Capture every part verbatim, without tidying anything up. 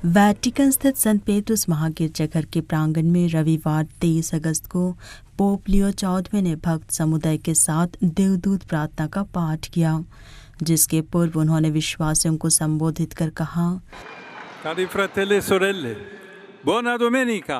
Vatican स्थित संत पेट्रुस महागिरजाघर के प्रांगण में रविवार तेईस अगस्त को पोप लियो चौदहवें ने भक्त समुदाय के साथ देवदूत प्रार्थना का पाठ किया, जिसके पूर्व उन्होंने विश्वासियों को संबोधित कर कहा, Cari fratelli e sorelle, buona domenica!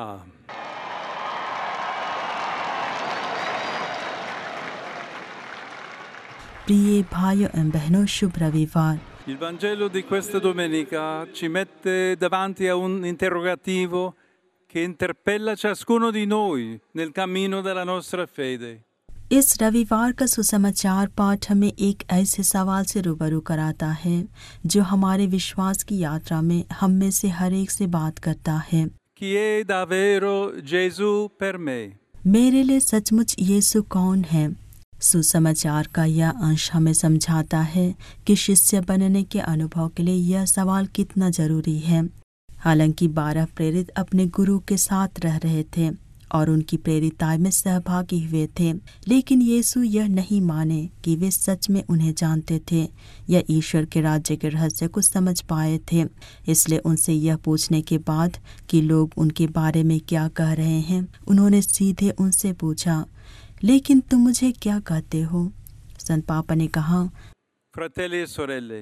प्रिय भाइयों एवं बहनों, शुभ रविवार। Il Vangelo di questa domenica ci mette davanti a un interrogativo che interpella ciascuno di noi nel cammino della nostra fede. इस रविवार का सुसमाचार पाठ हमें एक ऐसे सवाल से रूबरू कराता है जो हमारे विश्वास की यात्रा में हम में से हर एक से बात करता है। Chi è davvero Gesù per me? मेरे लिए सचमुच यीशु कौन है? सुसमाचार का यह अंश हमें समझाता है कि शिष्य बनने के अनुभव के लिए यह सवाल कितना जरूरी है। हालांकि बारह प्रेरित अपने गुरु के साथ रह रहे थे और उनकी प्रेरिताई में सहभागी हुए थे, लेकिन यीशु यह नहीं माने कि वे सच में उन्हें जानते थे या ईश्वर के राज्य के रहस्य को समझ पाए थे। इसलिए उनसे यह पूछने के बाद कि लोग उनके बारे में क्या कह रहे हैं, उन्होंने सीधे उनसे पूछा, लेकिन तुम मुझे क्या कहते हो? संत पापा ने कहा, Fratelli e sorelle,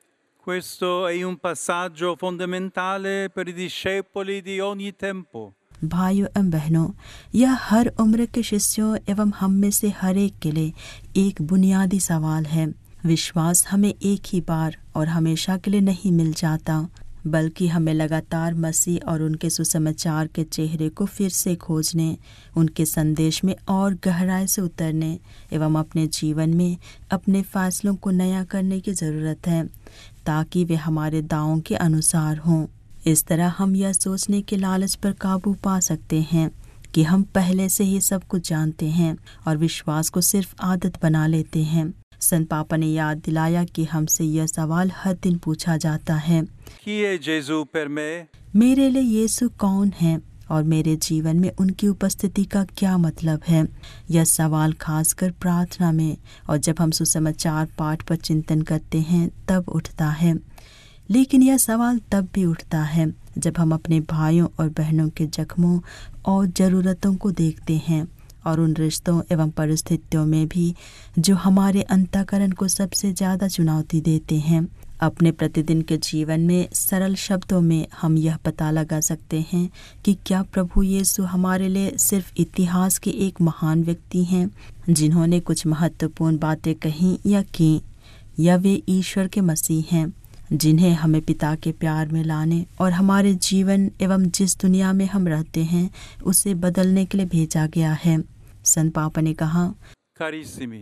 questo è un passaggio fondamentale per i discepoli di ogni tempo. भाइयों एवं बहनों, यह हर उम्र के शिष्यों एवं हम में से हर एक के लिए एक बुनियादी सवाल है। विश्वास हमें एक ही बार और हमेशा के लिए नहीं मिल जाता, बल्कि हमें लगातार मसीह और उनके सुसमाचार के चेहरे को फिर से खोजने, उनके संदेश में और गहराई से उतरने एवं अपने जीवन में अपने फैसलों को नया करने की ज़रूरत है, ताकि वे हमारे दावों के अनुसार हों। इस तरह हम यह सोचने के लालच पर काबू पा सकते हैं कि हम पहले से ही सब कुछ जानते हैं और विश्वास को सिर्फ आदत बना लेते हैं। संत पापा ने याद दिलाया कि हमसे यह सवाल हर दिन पूछा जाता है, Chi è Gesù per me? मेरे लिए यीशु कौन है और मेरे जीवन में उनकी उपस्थिति का क्या मतलब है? यह सवाल खासकर प्रार्थना में और जब हम सुसमाचार पाठ पर चिंतन करते हैं तब उठता है। लेकिन यह सवाल तब भी उठता है जब हम अपने भाइयों और बहनों के जख्मों और ज़रूरतों को देखते हैं और उन रिश्तों एवं परिस्थितियों में भी जो हमारे अंतःकरण को सबसे ज़्यादा चुनौती देते हैं। अपने प्रतिदिन के जीवन में सरल शब्दों में हम यह पता लगा सकते हैं कि क्या प्रभु यीशु हमारे लिए सिर्फ इतिहास के एक महान व्यक्ति हैं जिन्होंने कुछ महत्वपूर्ण बातें कहीं या की, या वे ईश्वर के मसीह हैं जिन्हें हमें पिता के प्यार में लाने और हमारे जीवन एवं जिस दुनिया में हम रहते हैं उसे बदलने के लिए भेजा गया है। संत पापा ने कहा, Carissimi,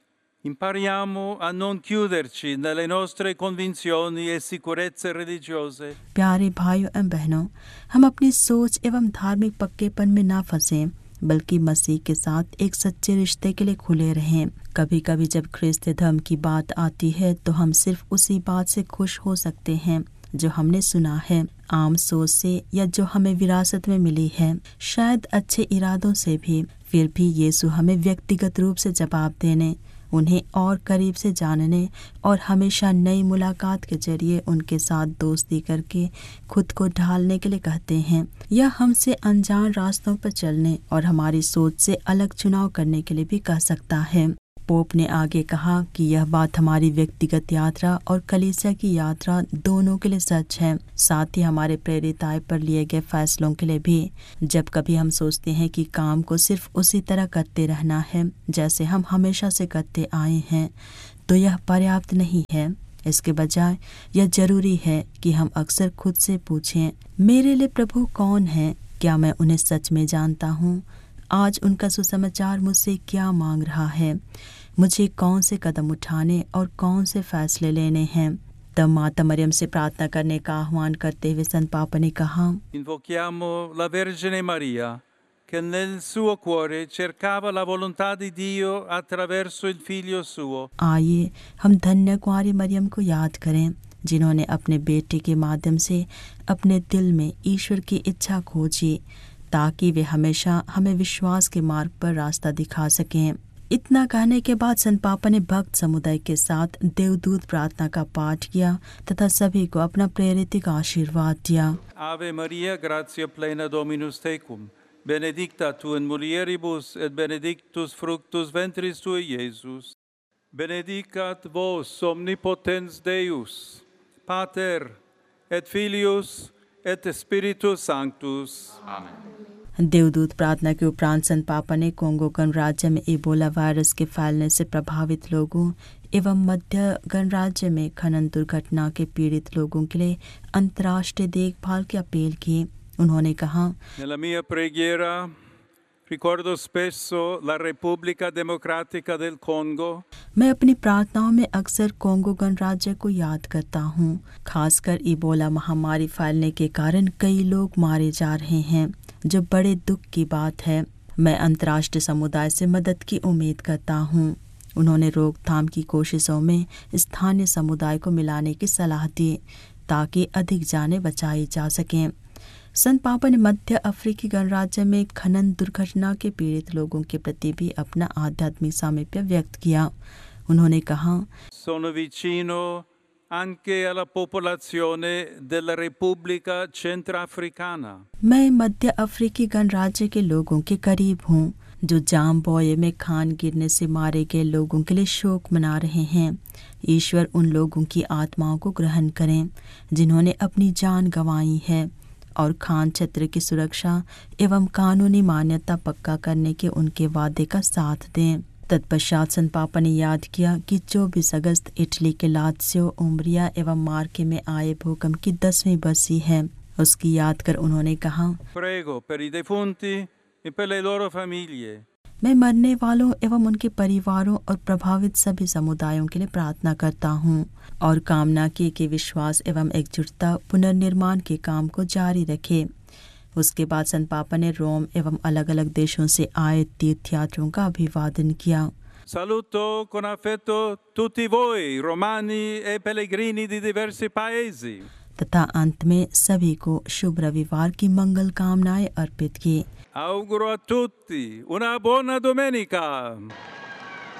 impariamo a non chiuderci nelle nostre convinzioni e sicurezze religiose. प्यारे भाइयों एवं बहनों, हम अपनी सोच एवं धार्मिक पक्केपन में ना फंसें, बल्कि मसीह के साथ एक सच्चे रिश्ते के लिए खुले रहें। कभी कभी जब ख्रिस्त धर्म की बात आती है तो हम सिर्फ उसी बात से खुश हो सकते हैं जो हमने सुना है, आम सोच से या जो हमें विरासत में मिली है, शायद अच्छे इरादों से भी। फिर भी यीशु हमें व्यक्तिगत रूप से जवाब देने, उन्हें और करीब से जानने और हमेशा नई मुलाकात के जरिए उनके साथ दोस्ती करके खुद को ढालने के लिए कहते हैं, या हमसे अनजान रास्तों पर चलने और हमारी सोच से अलग चुनाव करने के लिए भी कह सकता है। पोप ने आगे कहा कि यह बात हमारी व्यक्तिगत यात्रा और कलीसिया की यात्रा दोनों के लिए सच है, साथ ही हमारे प्रेरिताई पर लिए गए फैसलों के लिए भी। जब कभी हम सोचते हैं कि काम को सिर्फ उसी तरह करते रहना है जैसे हम हमेशा से करते आए हैं, तो यह पर्याप्त नहीं है। इसके बजाय यह जरूरी है कि हम अक्सर खुद से पूछें, मेरे लिए प्रभु कौन है? क्या मैं उन्हें सच में जानता हूँ? आज उनका सुसमाचार मुझसे क्या मांग रहा है? मुझे कौन से कदम उठाने और कौन से फैसले लेने हैं? तब माता मरियम से प्रार्थना करने का आह्वान करते हुए संत पापा ने कहा, Invochiamo la Vergine Maria, che nel suo cuore cercava la volontà di Dio attraverso il Figlio suo. आइए हम धन्य कुंवारी मरियम को याद करें, जिन्होंने अपने बेटे के माध्यम से अपने दिल में ईश्वर की इच्छा खोजी, ताकि वे हमेशा हमें विश्वास के मार्ग पर रास्ता दिखा सकें। इतना कहने के बाद संत पापा ने भक्त समुदाय के साथ देवदूत प्रार्थना का पाठ किया तथा सभी को अपना प्रेरित आशीर्वाद दिया। Ave Maria, gratia plena Dominus tecum, benedicta tu in mulieribus et benedictus fructus ventris tui, Iesus. Benedicat vos omnipotens Deus, Pater et Filius et Spiritus Sanctus. Amen. देवदूत प्रार्थना के उपरांत संत पापा ने कोंगो गणराज्य में इबोला वायरस के फैलने से प्रभावित लोगों एवं मध्य गणराज्य में खनन दुर्घटना के पीड़ित लोगों के लिए अंतर्राष्ट्रीय देखभाल की अपील की। उन्होंने कहा, Nella mia preghiera ricordo spesso la Repubblica Democratica del Congo. मैं अपनी प्रार्थनाओं में अक्सर कोंगो गणराज्य को याद करता हूँ। खासकर इबोला महामारी फैलने के कारण कई लोग मारे जा रहे हैं, जो बड़े दुख की बात है। मैं अंतर्राष्ट्रीय समुदाय से मदद की उम्मीद करता हूँ। उन्होंने रोकथाम की कोशिशों में स्थानीय समुदाय को मिलाने की सलाह दी ताकि अधिक जानें बचाई जा सकें। संत पापा ने मध्य अफ्रीकी गणराज्य में खनन दुर्घटना के पीड़ित लोगों के प्रति भी अपना आध्यात्मिक सामीप्य व्यक्त किया। उन्होंने कहा, Sono vicino anche alla popolazione della Repubblica Centrafricana. मैं मध्य अफ्रीकी गणराज्य के लोगों के करीब हूँ जो जाम्बोये में खान गिरने से मारे गए लोगों के लिए शोक मना रहे हैं। ईश्वर उन लोगों की आत्माओं को ग्रहण करें जिन्होंने अपनी जान गंवाई है और खान क्षेत्र की सुरक्षा एवं कानूनी मान्यता पक्का करने के उनके वादे का साथ दें। तत्पश्चात संत पापा ने याद किया कि चौबीस अगस्त इटली के लात्सियो, उम्ब्रिया एवं मार्के में आए भूकंप की दसवीं बरसी है। उसकी याद कर उन्होंने कहा, Prego per i defunti e per le loro famiglie. मैं मरने वालों एवं उनके परिवारों और प्रभावित सभी समुदायों के लिए प्रार्थना करता हूँ और कामना की कि विश्वास एवं एकजुटता पुनर्निर्माण के काम को जारी रखे। उसके बाद संत पापा ने रोम एवं अलग अलग देशों से आए तीर्थयात्रियों का अभिवादन किया। Saluto con affetto tutti voi, romani e pellegrini di diversi paesi. तथा अंत में सभी को शुभ रविवार की मंगल कामनाएं अर्पित की। Auguro a tutti una buona domenica.